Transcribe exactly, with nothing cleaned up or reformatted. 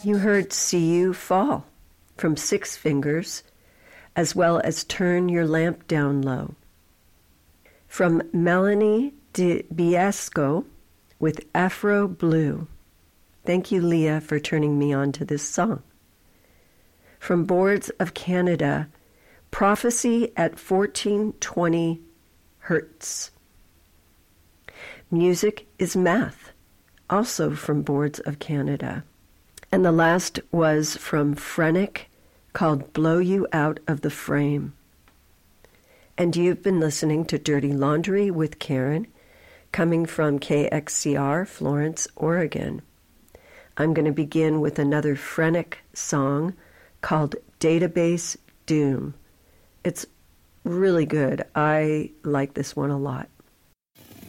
You heard See You Fall from Six Fingers, as well as Turn Your Lamp Down Low. From Melanie de Biasco with Afro Blue. Thank you, Leah, for turning me on to this song. From Boards of Canada, Prophecy at fourteen twenty hertz. Music is Math, also from Boards of Canada. And the last was from Frenic, called Blow You Out of the Frame. And you've been listening to Dirty Laundry with Karen, coming from K X C R, Florence, Oregon. I'm going to begin with another Frenic song called Database Doom. It's really good. I like this one a lot.